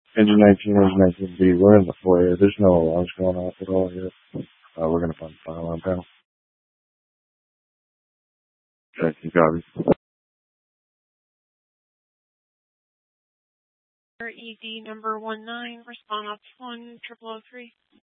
Engine 19, engine 19B. We're in the foyer. There's no alarms going off at all here. We're going to find the fire alarm panel. Okay, you got it. ED number 19, response 10003.